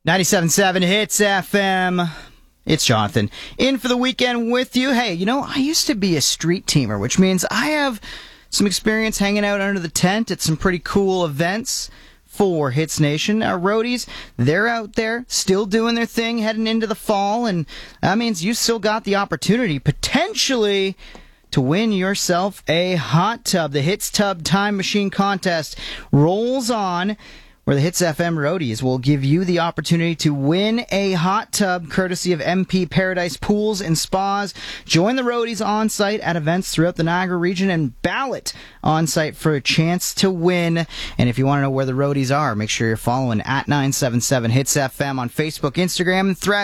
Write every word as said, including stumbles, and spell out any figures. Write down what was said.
ninety-seven point seven Hits F M. It's Jonathan. In for the weekend with you. Hey, you know, I used to be a street teamer, which means I have some experience hanging out under the tent at some pretty cool events for Hits Nation. Our roadies, they're out there still doing their thing heading into the fall, and that means you still got the opportunity, potentially, to win yourself a hot tub. The Hits Tub Time Machine Contest rolls on, where the Hits F M roadies will give you the opportunity to win a hot tub courtesy of M P Paradise Pools and Spas. Join the roadies on site at events throughout the Niagara region and ballot on site for a chance to win. And if you want to know where the roadies are, make sure you're following at nine seven seven Hits F M on Facebook, Instagram, and Threads.